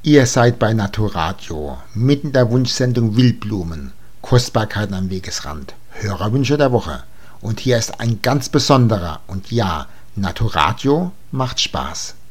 Ihr seid bei Naturadio, mitten in der Wunschsendung Wildblumen, Kostbarkeiten am Wegesrand, Hörerwünsche der Woche. Und hier ist ein ganz besonderer, und ja, Naturadio macht Spaß.